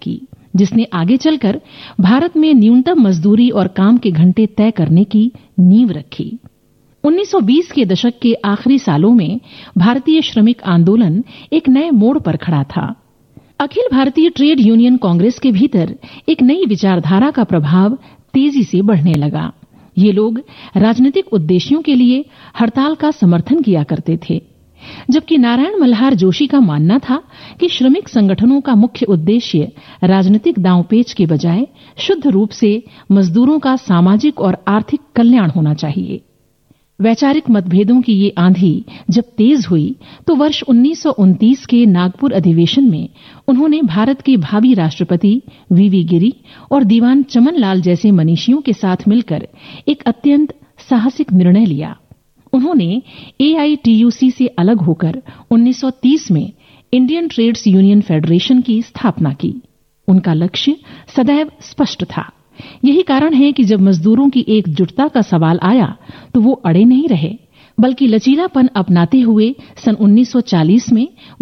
की, जिसने आगे चलकर भारत में न्यूनतम मजदूरी और काम के घंटे तय करने की नींव रखी। 1920 के दशक के आखिरी सालों में भारतीय श्रमिक आंदोलन एक नए मोड़ पर खड़ा था। अखिल भारतीय ट्रेड यूनियन कांग्रेस के भीतर एक नई विचारधारा का प्रभाव तेजी से बढ़ने लगा। ये लोग राजनीतिक उद्देश्यों के लिए हड़ताल का समर्थन किया करते थे, जबकि नारायण मल्हार जोशी का मानना था कि श्रमिक संगठनों का मुख्य उद्देश्य राजनीतिक दांवपेच के बजाय शुद्ध रूप से मजदूरों का सामाजिक और आर्थिक कल्याण होना चाहिए। वैचारिक मतभेदों की ये आंधी जब तेज हुई तो वर्ष 1929 के नागपुर अधिवेशन में उन्होंने भारत के भावी राष्ट्रपति वीवी गिरी और दीवान चमनलाल जैसे मनीषियों के साथ मिलकर एक अत्यंत साहसिक निर्णय लिया। उन्होंने AITUC से अलग होकर 1930 में इंडियन ट्रेड्स यूनियन फेडरेशन की स्थापना की। उनका लक्ष्य सदैव स्पष्ट था। यही कारण है कि जब मजदूरों की एकजुटता का सवाल आया तो वो अड़े नहीं रहे, बल्कि लचीलापन अपनाते हुए सन 1940 में